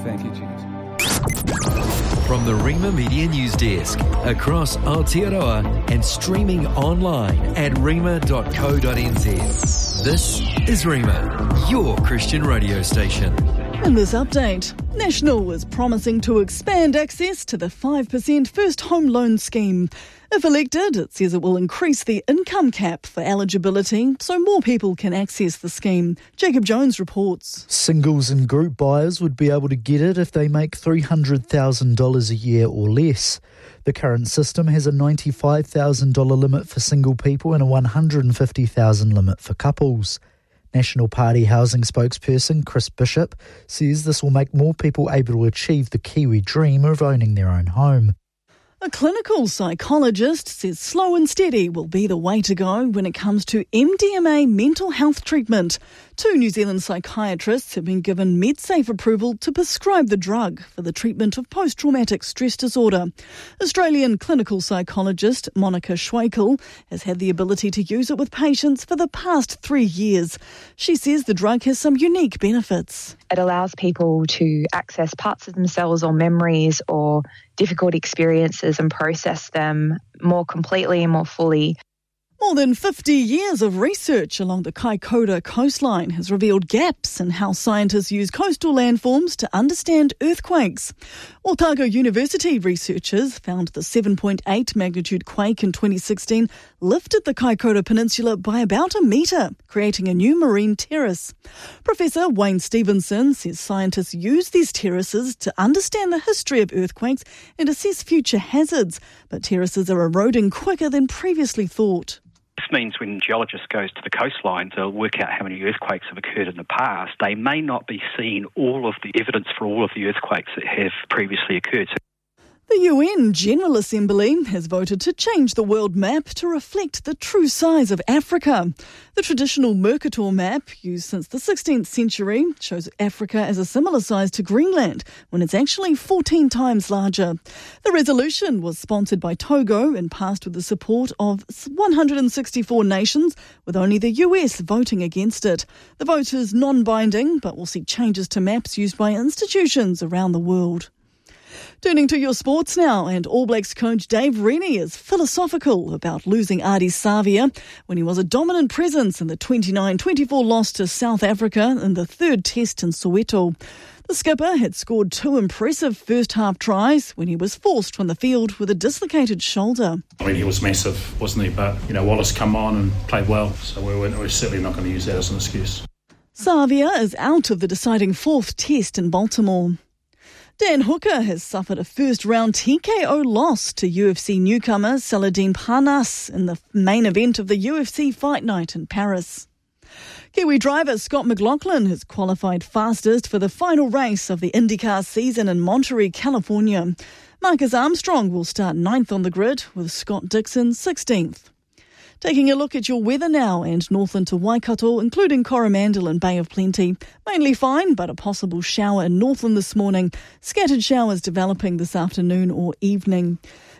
Thank you, Jesus. From the Rima Media News Desk, across Aotearoa and streaming online at rima.co.nz. This is Rima, your Christian radio station. In this update, National is promising to expand access to the 5% first home loan scheme. If elected, it says it will increase the income cap for eligibility so more people can access the scheme. Jacob Jones reports. Singles and group buyers would be able to get it if they make $300,000 a year or less. The current system has a $95,000 limit for single people and a $150,000 limit for couples. National Party housing spokesperson Chris Bishop says this will make more people able to achieve the Kiwi dream of owning their own home. A clinical psychologist says slow and steady will be the way to go when it comes to MDMA mental health treatment. 2 New Zealand psychiatrists have been given MedSafe approval to prescribe the drug for the treatment of post-traumatic stress disorder. Australian clinical psychologist Monica Schweikel has had the ability to use it with patients for the past 3 years. She says the drug has some unique benefits. It allows people to access parts of themselves or memories or difficult experiences and process them more completely and more fully. More than 50 years of research along the Kaikoura coastline has revealed gaps in how scientists use coastal landforms to understand earthquakes. Otago University researchers found the 7.8 magnitude quake in 2016 lifted the Kaikoura Peninsula by about a metre, creating a new marine terrace. Professor Wayne Stevenson says scientists use these terraces to understand the history of earthquakes and assess future hazards, but terraces are eroding quicker than previously thought. This means when geologists go to the coastline to work out how many earthquakes have occurred in the past, they may not be seeing all of the evidence for all of the earthquakes that have previously occurred. The UN General Assembly has voted to change the world map to reflect the true size of Africa. The traditional Mercator map, used since the 16th century, shows Africa as a similar size to Greenland, when it's actually 14 times larger. The resolution was sponsored by Togo and passed with the support of 164 nations, with only the US voting against it. The vote is non-binding, but will see changes to maps used by institutions around the world. Turning to your sports now, and All Blacks coach Dave Rennie is philosophical about losing Ardie Savea when he was a dominant presence in the 29-24 loss to South Africa in the third test in Soweto. The skipper had scored 2 impressive first-half tries when he was forced from the field with a dislocated shoulder. I mean, he was massive, wasn't he? But, Wallace come on and played well, so we're certainly not going to use that as an excuse. Savea is out of the deciding 4th test in Baltimore. Dan Hooker has suffered a first-round TKO loss to UFC newcomer Saladin Parnasse in the main event of the UFC Fight Night in Paris. Kiwi driver Scott McLaughlin has qualified fastest for the final race of the IndyCar season in Monterey, California. Marcus Armstrong will start 9th on the grid, with Scott Dixon 16th. Taking a look at your weather now, and northland to Waikato, including Coromandel and Bay of Plenty. Mainly fine, but a possible shower in northland this morning. Scattered showers developing this afternoon or evening.